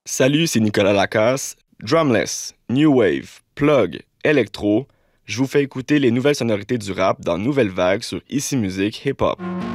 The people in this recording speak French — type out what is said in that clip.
Salut, c'est Nicolas Lacasse. Drumless, New Wave, Plug, Electro. Je vous fais écouter les nouvelles sonorités du rap dans Nouvelle Vague sur Ici Musique Hip Hop.